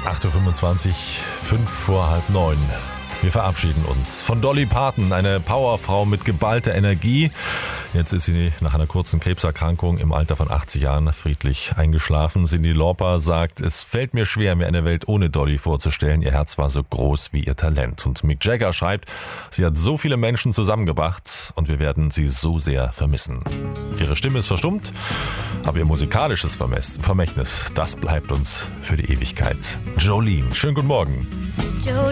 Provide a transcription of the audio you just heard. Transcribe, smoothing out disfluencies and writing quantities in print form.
8.25 Uhr, 5 vor halb 9. Wir verabschieden uns von Dolly Parton, eine Powerfrau mit geballter Energie. Jetzt ist sie nach einer kurzen Krebserkrankung im Alter von 80 Jahren friedlich eingeschlafen. Cyndi Lauper sagt, es fällt mir schwer, mir eine Welt ohne Dolly vorzustellen. Ihr Herz war so groß wie ihr Talent. Und Mick Jagger schreibt, sie hat so viele Menschen zusammengebracht und wir werden sie so sehr vermissen. Ihre Stimme ist verstummt, aber ihr musikalisches Vermächtnis, das bleibt uns für die Ewigkeit. Jolene, schönen guten Morgen. Jolene.